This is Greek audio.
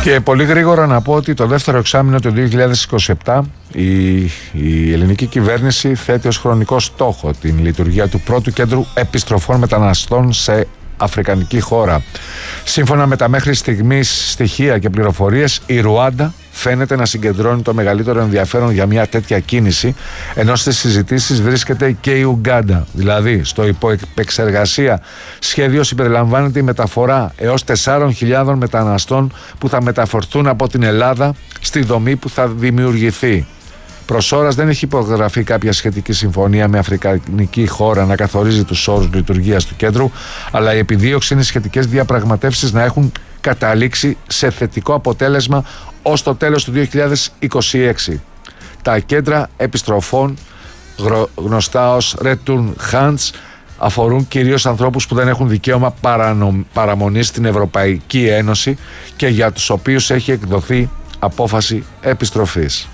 Και πολύ γρήγορα να πω ότι το δεύτερο εξάμηνο του 2027 η ελληνική κυβέρνηση θέτει ως χρονικό στόχο την λειτουργία του πρώτου κέντρου επιστροφών μεταναστών σε αφρικανική χώρα. Σύμφωνα με τα μέχρι στιγμής στοιχεία και πληροφορίες, η Ρουάντα φαίνεται να συγκεντρώνει το μεγαλύτερο ενδιαφέρον για μια τέτοια κίνηση, ενώ στις συζητήσεις βρίσκεται και η Ουγκάντα. Δηλαδή, στο υποεπεξεργασία σχέδιο συμπεριλαμβάνεται η μεταφορά έως 4.000 μεταναστών που θα μεταφορθούν από την Ελλάδα στη δομή που θα δημιουργηθεί. Προς ώρας δεν έχει υπογραφεί κάποια σχετική συμφωνία με αφρικανική χώρα να καθορίζει τους όρους λειτουργίας του κέντρου, αλλά η επιδίωξη είναι οι σχετικές διαπραγματεύσεις να έχουν καταλήξει σε θετικό αποτέλεσμα ως το τέλος του 2026. Τα κέντρα επιστροφών, γνωστά ως Return Hands, αφορούν κυρίως ανθρώπους που δεν έχουν δικαίωμα παραμονής στην Ευρωπαϊκή Ένωση και για τους οποίους έχει εκδοθεί απόφαση επιστροφής.